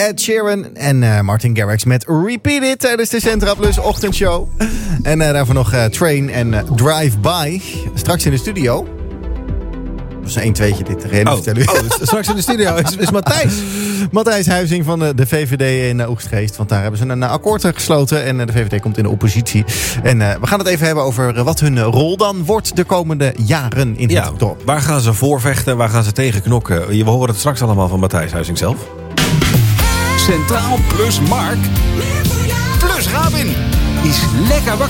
Ed Sheeran en Martin Garrix met Repeat It tijdens de Centra Plus ochtendshow. En daarvoor nog Train en Drive By. Straks in de studio. Dat is een 1-2'tje dit vertellen. Straks in de studio is Matthijs. Matthijs Huizing van de VVD in Oegstgeest. Want daar hebben ze een akkoord gesloten. En de VVD komt in de oppositie. En we gaan het even hebben over wat hun rol dan wordt de komende jaren in het dorp. Waar gaan ze voor vechten? Waar gaan ze tegen knokken? We horen het straks allemaal van Matthijs Huizing zelf. Centraal plus Mark plus Rabin is lekker wakker.